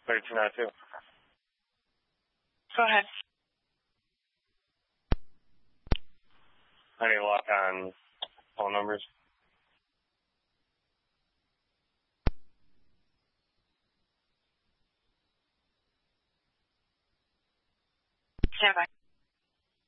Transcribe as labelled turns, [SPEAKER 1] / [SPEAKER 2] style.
[SPEAKER 1] 3292.
[SPEAKER 2] Go ahead.
[SPEAKER 1] I need a lock on phone numbers.
[SPEAKER 2] Stand by.